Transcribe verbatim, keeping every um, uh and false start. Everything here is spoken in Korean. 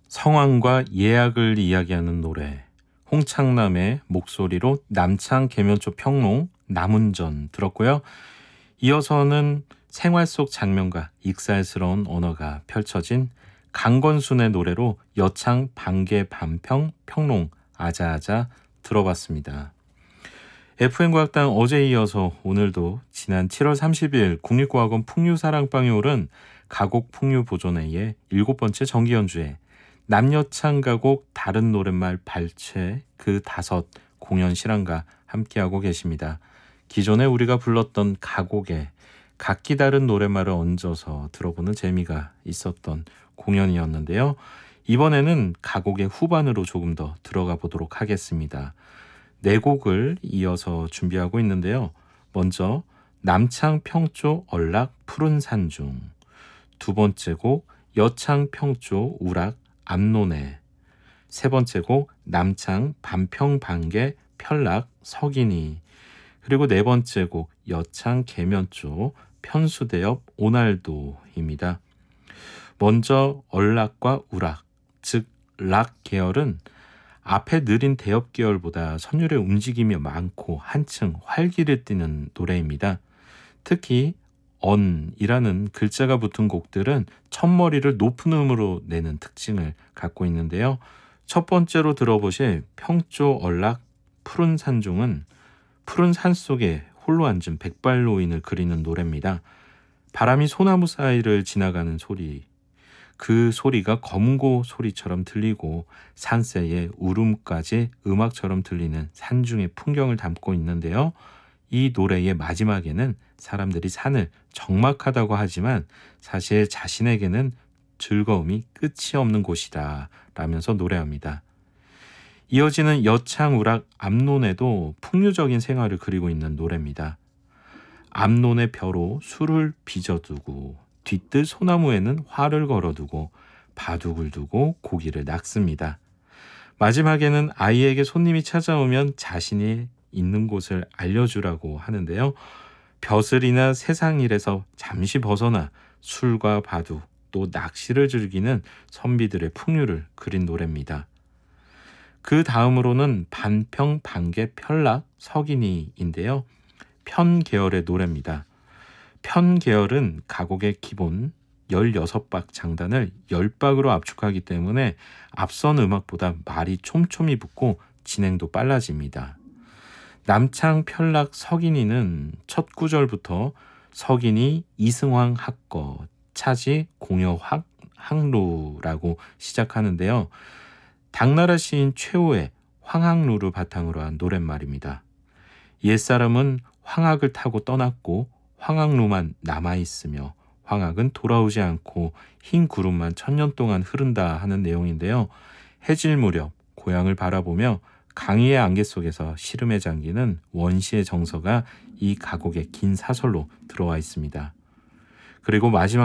성황과 예약을 이야기하는 노래, 홍창남의 목소리로 남창 계면초 평롱 남운전 들었고요. 이어서는 생활 속 장면과 익살스러운 언어가 펼쳐진 강건순의 노래로 여창 반개 반평 평롱 아자아자 들어봤습니다. 에프엠과학당 어제에 이어서 오늘도 지난 칠월 삼십일 국립과학원 풍류사랑방에 오른 가곡 풍류 보존회의 일곱 번째 정기연주회 남여창 가곡 다른 노랫말 발췌 그 다섯 공연 실황과 함께하고 계십니다. 기존에 우리가 불렀던 가곡에 각기 다른 노랫말을 얹어서 들어보는 재미가 있었던 공연이었는데요. 이번에는 가곡의 후반으로 조금 더 들어가 보도록 하겠습니다. 네 곡을 이어서 준비하고 있는데요. 먼저 남창 평조 얼락 푸른 산중, 두 번째 곡 여창 평조 우락 암노네, 세 번째 곡 남창 반평 반개 편락 석인이, 그리고 네 번째 곡 여창 계면조 편수대엽 오날도입니다. 먼저 얼락과 우락, 즉 락 계열은 앞에 느린 대엽 계열보다 선율의 움직임이 많고 한층 활기를 띠는 노래입니다. 특히 언이라는 글자가 붙은 곡들은 첫머리를 높은 음으로 내는 특징을 갖고 있는데요. 첫 번째로 들어보실 평조 얼락 푸른 산중은 푸른 산 속에 홀로 앉은 백발노인을 그리는 노래입니다. 바람이 소나무 사이를 지나가는 소리, 그 소리가 검고 소리처럼 들리고 산새의 울음까지 음악처럼 들리는 산중의 풍경을 담고 있는데요. 이 노래의 마지막에는 사람들이 산을 적막하다고 하지만 사실 자신에게는 즐거움이 끝이 없는 곳이다 라면서 노래합니다. 이어지는 여창우락 암론에도 풍류적인 생활을 그리고 있는 노래입니다. 암론의 벼로 술을 빚어두고 뒤뜰 소나무에는 화를 걸어두고 바둑을 두고 고기를 낚습니다. 마지막에는 아이에게 손님이 찾아오면 자신이 있는 곳을 알려주라고 하는데요. 벼슬이나 세상 일에서 잠시 벗어나 술과 바둑 또 낚시를 즐기는 선비들의 풍류를 그린 노래입니다. 그 다음으로는 반평 반개 편락 석인이인데요. 편 계열의 노래입니다. 편 계열은 가곡의 기본 열여섯 박 장단을 십 박으로 압축하기 때문에 앞선 음악보다 말이 촘촘히 붙고 진행도 빨라집니다. 남창 편락 석인이는 첫 구절부터 석인이 이승황 학거 차지 공여 확 항루라고 시작하는데요. 당나라 시인 최후의 황학루를 바탕으로 한 노랫말입니다. 옛사람은 황학을 타고 떠났고 황학루만 남아있으며 황학은 돌아오지 않고 흰 구름만 천년 동안 흐른다 하는 내용인데요. 해질 무렵 고향을 바라보며 강의의 안개 속에서 시름에 잠기는 원시의 정서가 이 가곡의 긴 사설로 들어와 있습니다. 그리고 마지막